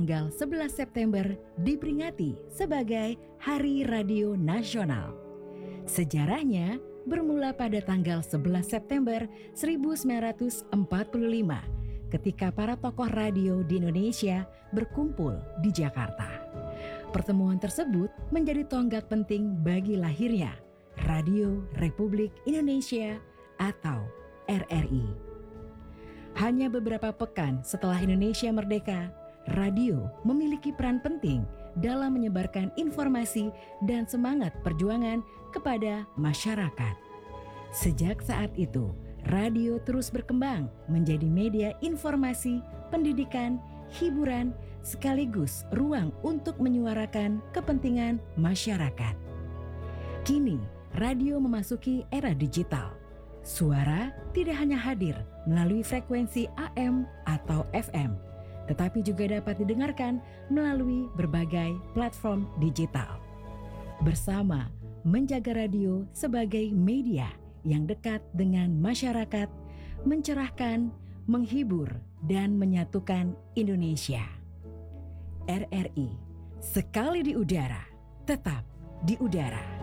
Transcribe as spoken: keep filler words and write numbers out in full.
tanggal sebelas September diperingati sebagai Hari Radio Nasional. Sejarahnya bermula pada tanggal sebelas September seribu sembilan ratus empat puluh lima ketika para tokoh radio di Indonesia berkumpul di Jakarta. Pertemuan tersebut menjadi tonggak penting bagi lahirnya Radio Republik Indonesia atau R R I. Hanya beberapa pekan setelah Indonesia merdeka, radio memiliki peran penting dalam menyebarkan informasi dan semangat perjuangan kepada masyarakat. Sejak saat itu, radio terus berkembang menjadi media informasi, pendidikan, hiburan, sekaligus ruang untuk menyuarakan kepentingan masyarakat. Kini, radio memasuki era digital. Suara tidak hanya hadir melalui frekuensi A M atau F M, tetapi juga dapat didengarkan melalui berbagai platform digital. Bersama menjaga radio sebagai media yang dekat dengan masyarakat, mencerahkan, menghibur, dan menyatukan Indonesia. R R I, sekali di udara, tetap di udara.